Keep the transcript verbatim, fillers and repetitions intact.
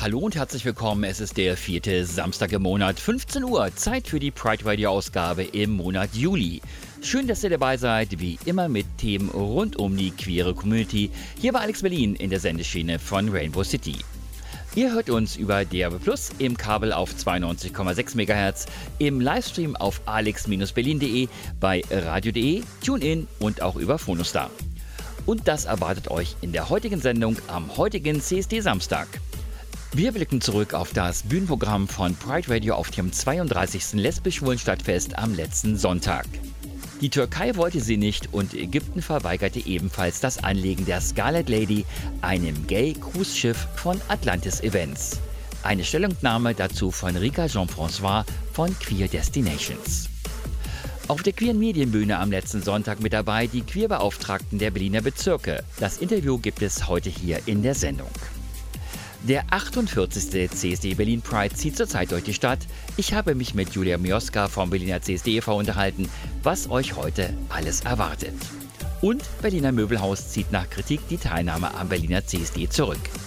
hallo und herzlich willkommen. Es ist der vierte Samstag im Monat, fünfzehn Uhr, Zeit für die Pride Radio Ausgabe im Monat Juli. Schön, dass ihr dabei seid, wie immer mit Themen rund um die queere Community, hier bei Alex Berlin in der Sendeschiene von Rainbow City. Ihr hört uns über D A B plus, im Kabel auf zweiundneunzig Komma sechs Megahertz, im Livestream auf alex berlin punkt de, bei radio punkt de, TuneIn und auch über Phonostar. Und das erwartet euch in der heutigen Sendung am heutigen C S D-Samstag. Wir blicken zurück auf das Bühnenprogramm von Pride Radio auf dem zweiunddreißigsten Lesbisch-Schwulen-Stadtfest am letzten Sonntag. Die Türkei wollte sie nicht und Ägypten verweigerte ebenfalls das Anlegen der Scarlet Lady, einem Gay-Cruise-Schiff von Atlantis Events. Eine Stellungnahme dazu von Rika Jean-François von Queer Destinations. Auf der queeren Medienbühne am letzten Sonntag mit dabei die Queerbeauftragten der Berliner Bezirke. Das Interview gibt es heute hier in der Sendung. Der achtundvierzigste C S D Berlin Pride zieht zurzeit durch die Stadt. Ich habe mich mit Julia Mioska vom Berliner C S D e V unterhalten, was euch heute alles erwartet. Und Berliner Möbelhaus zieht nach Kritik die Teilnahme am Berliner C S D zurück.